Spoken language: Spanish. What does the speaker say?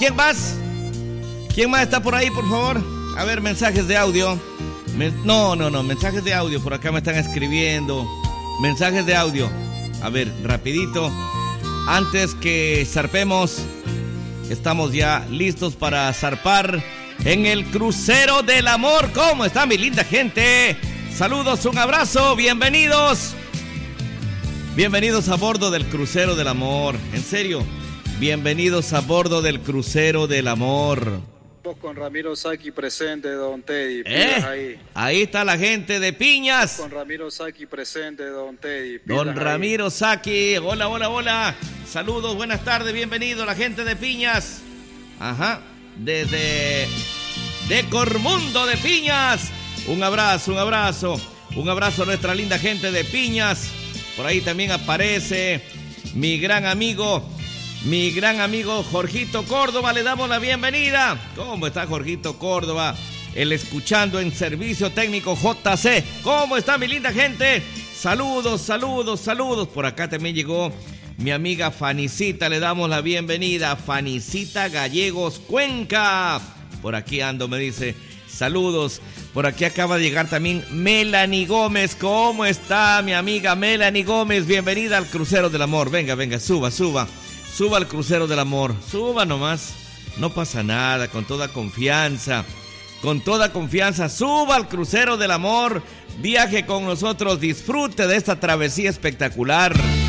¿Quién más? ¿Quién más está por ahí, por favor? A ver, mensajes de audio. No, mensajes de audio. Por acá me están escribiendo. Mensajes de audio. A ver, rapidito. Antes que zarpemos, estamos ya listos para zarpar en el crucero del amor. ¿Cómo está mi linda gente? Saludos, un abrazo, bienvenidos. Bienvenidos a bordo del crucero del amor. En serio, bienvenidos a bordo del crucero del amor. Con Ramiro Saki presente, don Teddy. Ahí está la gente de Piñas. Con Ramiro Saki presente, don Teddy. Don Ramiro Saki, hola. Saludos, buenas tardes, bienvenido la gente de Piñas. Ajá, desde Decormundo de Piñas. Un abrazo a nuestra linda gente de Piñas. Por ahí también aparece mi gran amigo Jorgito Córdoba. Le damos la bienvenida. ¿Cómo está Jorgito Córdoba? El escuchando en servicio técnico JC. ¿Cómo está mi linda gente? Saludos. Por acá también llegó mi amiga Fanicita. Le damos la bienvenida. Fanicita Gallegos Cuenca. Por aquí ando, me dice. Saludos. Por aquí acaba de llegar también Melanie Gómez. ¿Cómo está mi amiga Melanie Gómez? Bienvenida al crucero del amor. Venga, suba. Suba al crucero del amor. Suba nomás. No pasa nada. Con toda confianza. Suba al crucero del amor. Viaje con nosotros. Disfrute de esta travesía espectacular.